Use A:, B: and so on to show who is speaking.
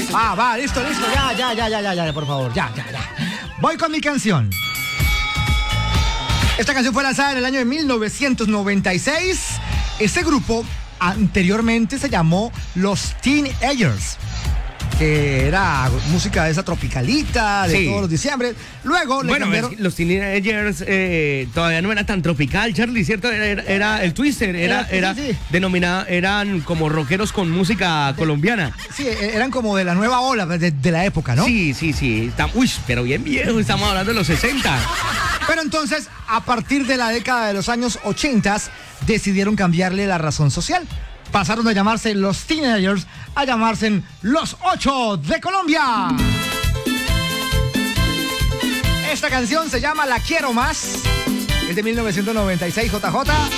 A: Va, listo, ya, por favor, ya. Voy con mi canción. Esta canción fue lanzada en el año de 1996. Ese grupo anteriormente se llamó Los Teenagers, que era música de esa tropicalita, de todos los diciembre. Luego le cambiaron...
B: los Teenagers todavía no era tan tropical, Charlie, ¿cierto? Era el Twister, era denominado, eran como rockeros con música colombiana.
A: Sí, eran como de la nueva ola de la época, ¿no?
B: Sí. Uy, pero bien viejo, estamos hablando de los 60.
A: Pero entonces, a partir de la década de los años 80, decidieron cambiarle la razón social. Pasaron de llamarse Los Teenagers a llamarse Los 8 de Colombia. Esta canción se llama La Quiero Más. Es de 1996, JJ.